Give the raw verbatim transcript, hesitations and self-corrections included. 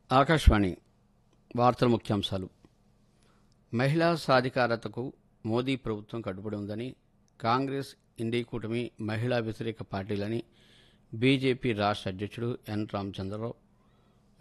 ఆకాశవాణి వార్తల ముఖ్యాంశాలు. మహిళా సాధికారతకు మోదీ ప్రభుత్వం కట్టుబడి ఉందని, కాంగ్రెస్, ఇండీ కూటమి మహిళా వ్యతిరేక పార్టీలని బీజేపీ రాష్ట్ర అధ్యక్షుడు ఎన్ రామచంద్రరావు